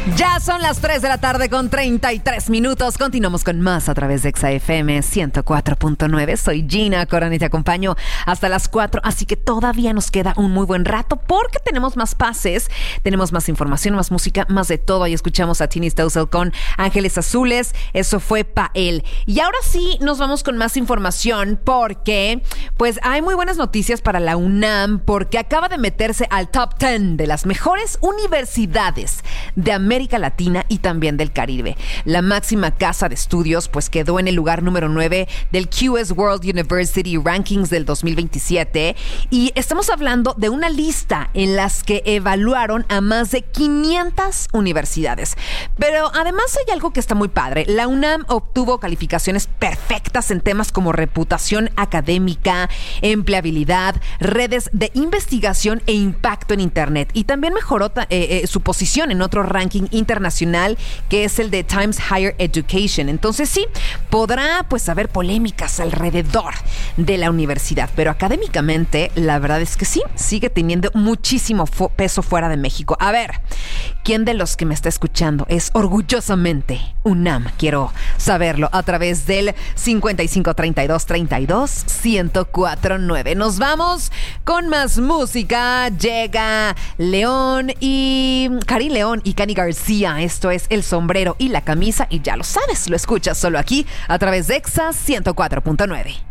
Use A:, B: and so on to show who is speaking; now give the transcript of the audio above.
A: Ya son las 3 de la tarde con 33 minutos. Continuamos con más a través de Exa FM 104.9. Soy Gina Corán y te acompaño hasta las 4. Así que todavía nos queda un muy buen rato porque tenemos más pases, tenemos más información, más música, más de todo. Ahí escuchamos a Tini Stoessel con Ángeles Azules. Eso fue pa' él. Y ahora sí nos vamos con más información porque pues hay muy buenas noticias para la UNAM porque acaba de meterse al top 10 de las mejores universidades de América Latina y también del Caribe. La máxima casa de estudios pues quedó en el lugar número 9 del QS World University Rankings del 2027 y estamos hablando de una lista en las que evaluaron a más de 500 universidades. Pero además hay algo que está muy padre. La UNAM obtuvo calificaciones perfectas en temas como reputación académica, empleabilidad, redes de investigación e impacto en Internet y también mejoró su posición en otro ranking internacional que es el de Times Higher Education. Entonces sí, podrá pues haber polémicas alrededor de la universidad, pero académicamente la verdad es que sí, sigue teniendo muchísimo peso fuera de México. A ver, ¿quién de los que me está escuchando es orgullosamente UNAM? Quiero saberlo a través del 5532321049. Nos vamos con más música. Llega Karin León y Cani García. Esto es El Sombrero y la Camisa y ya lo sabes, lo escuchas solo aquí a través de Exa 104.9.